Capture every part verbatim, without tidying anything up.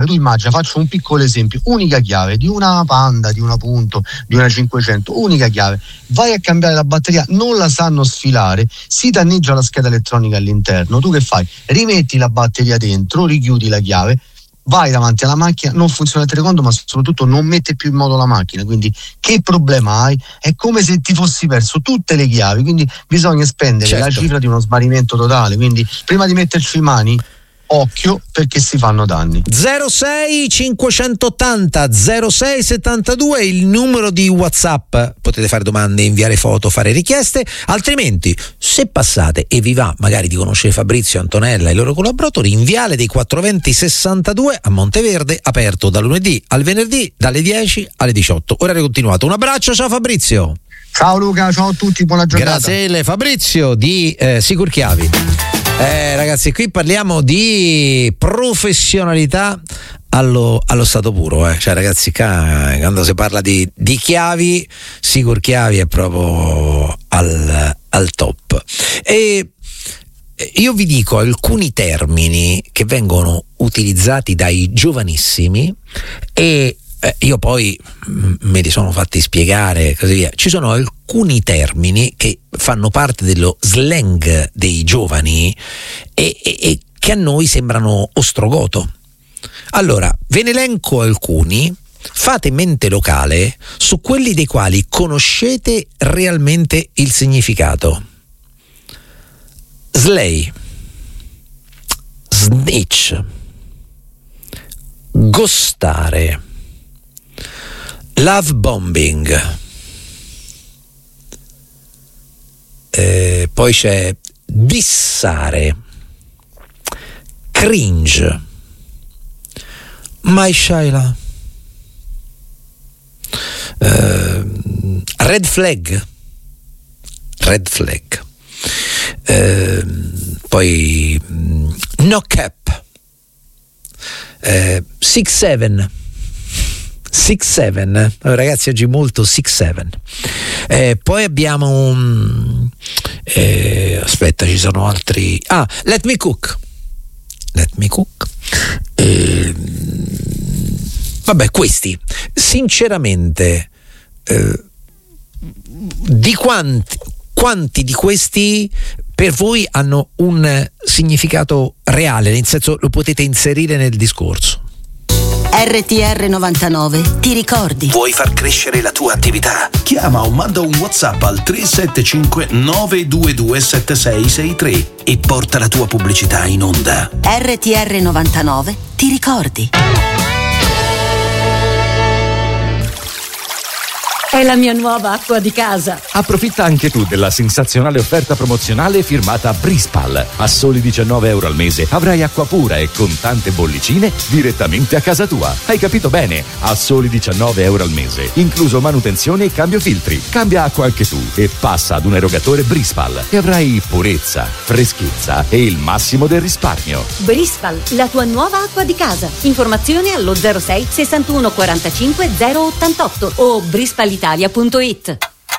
tu immagina, faccio un piccolo esempio, unica chiave di una Panda, di una Punto, di una cinquecento, unica chiave, vai a cambiare la batteria, non la sanno sfilare, si danneggia la scheda elettronica all'interno, tu che fai? Rimetti la batteria dentro, richiudi la chiave, vai davanti alla macchina, non funziona il telecomando, ma soprattutto non mette più in moto la macchina, quindi che problema hai? È come se ti fossi perso tutte le chiavi, quindi bisogna spendere certo. la cifra di uno smarrimento totale, quindi prima di metterci in mani, occhio, perché si fanno danni. zero sei cinquecentottanta zero sei settantadue il numero di WhatsApp, potete fare domande, inviare foto, fare richieste, altrimenti se passate e vi va magari di conoscere Fabrizio, Antonella e i loro collaboratori, in Viale dei quattrocentoventi sessantadue a Monteverde, aperto dal lunedì al venerdì dalle dieci alle diciotto, orario continuato. Un abbraccio, ciao Fabrizio. Ciao Luca, ciao a tutti, buona giornata. Grazie Fabrizio di eh, Sicurchiavi. Eh, ragazzi, qui parliamo di professionalità allo, allo stato puro, eh. Cioè ragazzi, qua, quando si parla di, di chiavi, Sicurchiavi è proprio al, al top. E io vi dico alcuni termini che vengono utilizzati dai giovanissimi e Eh, io poi mh, me li sono fatti spiegare e così via. Ci sono alcuni termini che fanno parte dello slang dei giovani e, e, e che a noi sembrano ostrogoto. Allora, ve ne elenco alcuni, fate mente locale su quelli dei quali conoscete realmente il significato. Slay, snitch, ghostare, love bombing, eh, poi c'è dissare, cringe, my Shaila, eh, red flag, red flag, eh, poi no cap, eh, six seven. six seven, ragazzi, oggi molto six seven. Eh, poi abbiamo un eh, aspetta, ci sono altri. Ah, let me cook. Let me cook. Eh, vabbè, questi sinceramente eh, di quanti quanti di questi per voi hanno un significato reale, nel senso lo potete inserire nel discorso? R T R novantanove, ti ricordi? Vuoi far crescere la tua attività? Chiama o manda un WhatsApp al tre sette cinque nove due due sette sei sei tre e porta la tua pubblicità in onda. R T R novantanove, ti ricordi? È la mia nuova acqua di casa. Approfitta anche tu della sensazionale offerta promozionale firmata Brispal. A soli diciannove euro al mese avrai acqua pura e con tante bollicine direttamente a casa tua. Hai capito bene? A soli diciannove euro al mese, incluso manutenzione e cambio filtri. Cambia acqua anche tu e passa ad un erogatore Brispal e avrai purezza, freschezza e il massimo del risparmio. Brispal, la tua nuova acqua di casa. Informazioni allo zero sei sessantuno quarantacinque zero ottantotto o brispal italia punto it.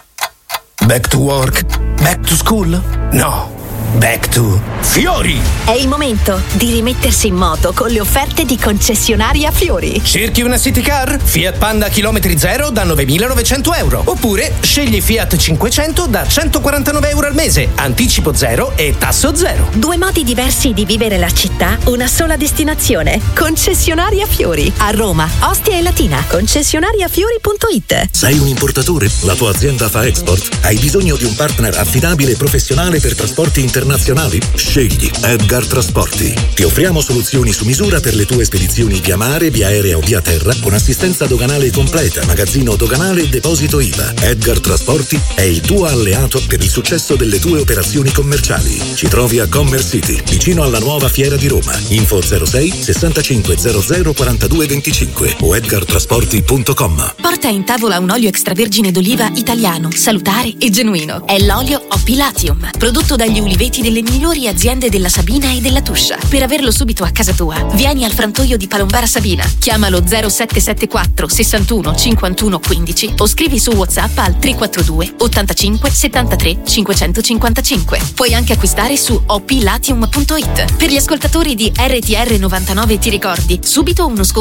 Back to work? Back to school? No. Back to Fiori! È il momento di rimettersi in moto con le offerte di concessionaria Fiori. Cerchi una city car? Fiat Panda chilometri zero da novemilanovecento euro. Oppure scegli Fiat cinquecento da centoquarantanove euro al mese, anticipo zero e tasso zero. Due modi diversi di vivere la città, una sola destinazione. Concessionaria Fiori. A Roma, Ostia e Latina. concessionaria fiori punto it. Sei un importatore? La tua azienda fa export? Hai bisogno di un partner affidabile e professionale per trasporti internazionali? Scegli Edgar Trasporti. Ti offriamo soluzioni su misura per le tue spedizioni via mare, via aerea o via terra con assistenza doganale completa, magazzino doganale e deposito I V A. Edgar Trasporti è il tuo alleato per il successo delle tue operazioni commerciali. Ci trovi a Commerce City, vicino alla nuova Fiera di Roma. Info zero sei sessantacinque zero zero quarantadue venticinque o edgar trasporti punto com. Porta in tavola un olio extravergine d'oliva italiano, salutare e genuino. È l'olio Opilatium, prodotto dagli uliveti delle migliori aziende della Sabina e della Tuscia. Per averlo subito a casa tua, vieni al frantoio di Palombara Sabina. Chiamalo zero sette sette quattro sessantuno cinquantuno quindici o scrivi su WhatsApp al tre quattro due ottantacinque settantatré cinquecentocinquantacinque. Puoi anche acquistare su opilatium punto it. Per gli ascoltatori di R T R novantanove ti ricordi, subito uno sconto